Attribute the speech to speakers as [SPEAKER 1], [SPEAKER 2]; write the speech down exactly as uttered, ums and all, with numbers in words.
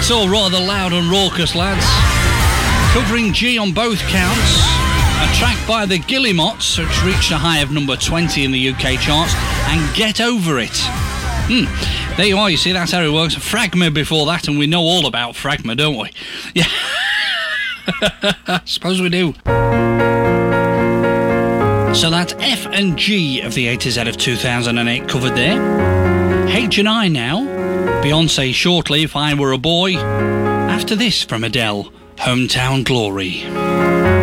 [SPEAKER 1] It's all rather loud and raucous, lads. Covering G on both counts. A track by the Guillemots, which reached a high of number twenty in the U K charts, and Get Over It. Hmm. There you are, you see, that's how it works. Fragma before that, and we know all about Fragma, don't we? Yeah. Suppose we do. So that's F and G of the A to Z of two thousand eight covered there. H and I now. Beyonce shortly, If I Were a Boy. After this from Adele, Hometown Glory.